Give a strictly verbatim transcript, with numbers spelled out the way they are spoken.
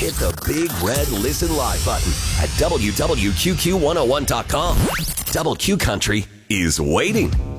hit the big red Listen Live button at W W Q Q one oh one dot com. Double Q Country is waiting.